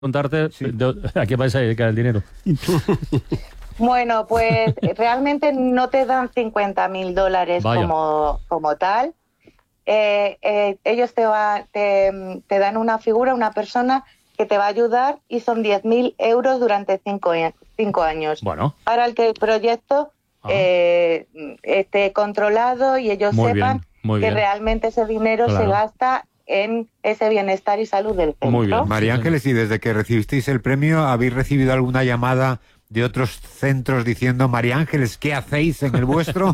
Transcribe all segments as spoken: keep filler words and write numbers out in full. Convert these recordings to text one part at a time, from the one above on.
Contarte sí. de, a qué vais a dedicar el dinero. Bueno, pues realmente no te dan cincuenta mil dólares como, como tal. Eh, eh, ellos te, va, te, te dan una figura, una persona que te va a ayudar y son diez mil euros durante cinco, cinco años. Bueno. Para el que el proyecto eh, esté controlado y ellos muy sepan bien, muy que bien. realmente ese dinero claro. se gasta en ese bienestar y salud del centro. Muy bien. María Ángeles, y desde que recibisteis el premio, ¿habéis recibido alguna llamada de otros centros diciendo, María Ángeles, ¿qué hacéis en el vuestro?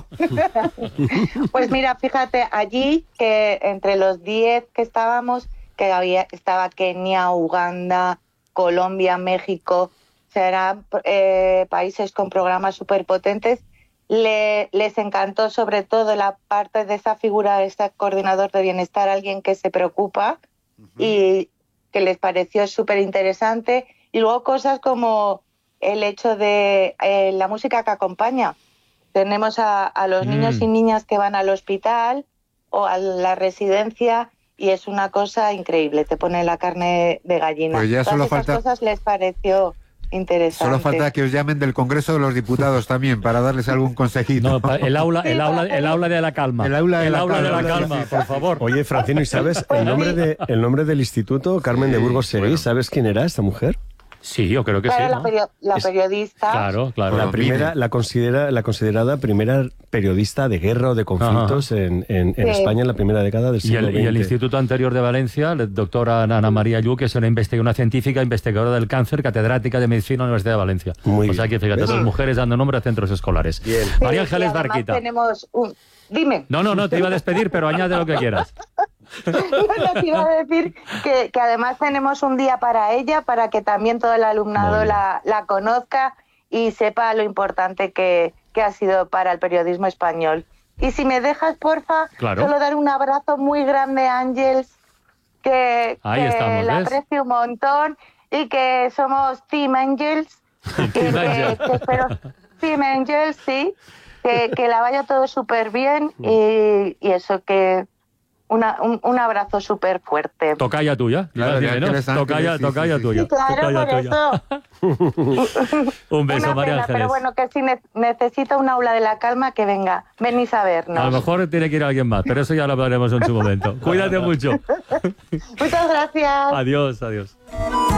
Pues mira, fíjate, allí que entre los diez que estábamos, que había estaba Kenia, Uganda, Colombia, México, serán eh, países con programas súper potentes. Le, les encantó sobre todo la parte de esa figura, este coordinador de bienestar, alguien que se preocupa uh-huh. y que les pareció súper interesante. Y luego cosas como el hecho de eh, la música que acompaña. Tenemos a, a los mm. niños y niñas que van al hospital o a la residencia y es una cosa increíble, te pone la carne de gallina. Pues ya Todas solo esas falta... cosas les pareció interesante. Solo falta que os llamen del Congreso de los Diputados también para darles algún consejito. No, el aula, el aula, el aula de la calma. El aula de, el la, aula calma, de la calma, por favor. Oye, Francino, ¿y sabes el nombre de el nombre del instituto? Carmen sí, de Burgos Seguí, bueno. ¿Sabes quién era esta mujer? Sí, yo creo que claro, sí, la, ¿no? perio la periodista. Claro, claro. La primera, la considera, la considerada primera periodista de guerra o de conflictos en, en, en sí. España en la primera década del siglo y el, veinte. Y el instituto anterior de Valencia, la doctora Ana María Lluc, que es una, una científica investigadora del cáncer, catedrática de medicina en la Universidad de Valencia. Muy o sea que fíjate, dos mujeres dando nombre a centros escolares. Bien. Sí, María Ángeles Barquita. Tenemos un... Dime. No, no, no, te iba a despedir, pero añade lo que quieras. No, no, te iba a decir que, que además tenemos un día para ella, para que también todo el alumnado la, la conozca y sepa lo importante que, que ha sido para el periodismo español. Y si me dejas, porfa, claro. solo dar un abrazo muy grande a Ángeles, que, Ahí que estamos, la ¿ves? aprecio un montón y que somos Team Ángeles. Team que, que, que espero, Team Ángeles, sí, que, que la vaya todo súper bien y, y eso que... Una, un, un abrazo súper fuerte. Tocaya tuya. Claro, decir, ¿no? Tocaya, sí, tocaya sí, sí, tuya. Sí, claro, tocaya por tuya. eso. Un beso, Una María pena, Ángeles. pero bueno, que si ne necesita un aula de la calma, que venga. Venís a vernos. A lo mejor tiene que ir alguien más, pero eso ya lo hablaremos en su momento. Cuídate mucho. Muchas gracias. Adiós, adiós.